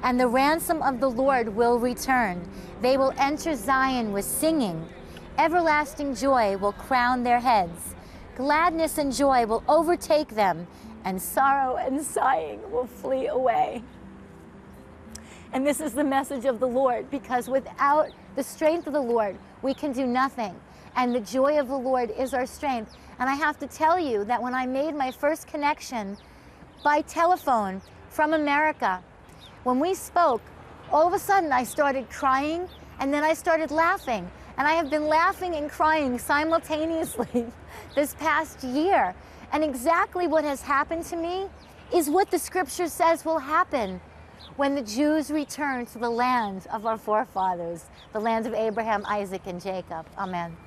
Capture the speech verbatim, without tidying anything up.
and the ransom of the Lord will return. They will enter Zion with singing. Everlasting joy will crown their heads. Gladness and joy will overtake them, and sorrow and sighing will flee away. And this is the message of the Lord, because without the strength of the Lord, we can do nothing. And the joy of the Lord is our strength. And I have to tell you that when I made my first connection by telephone from America, when we spoke, all of a sudden I started crying, and then I started laughing. And I have been laughing and crying simultaneously this past year. And exactly what has happened to me is what the scripture says will happen when the Jews return to the land of our forefathers, the land of Abraham, Isaac, and Jacob. Amen.